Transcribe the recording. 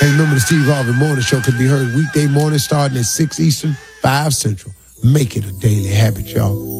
Hey, remember the Steve Harvey Morning Show can be heard weekday morning starting at 6 Eastern, 5 Central. Make it a daily habit, y'all.